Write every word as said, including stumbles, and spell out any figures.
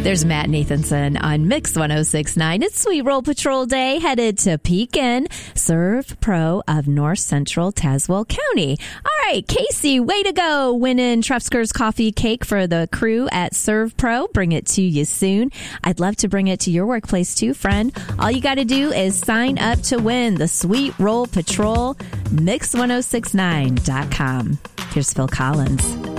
There's Matt Nathanson on Mix one oh six point nine. It's Sweet Roll Patrol Day, headed to Pekin, Serve Pro of North Central Tazewell County. All right, Casey, way to go, winning Trefsker's coffee cake for the crew at Serve Pro. Bring it to you soon. I'd love to bring it to your workplace too, friend. All you got to do is sign up to win the Sweet Roll Patrol, mix ten sixty-nine dot com. Here's Phil Collins.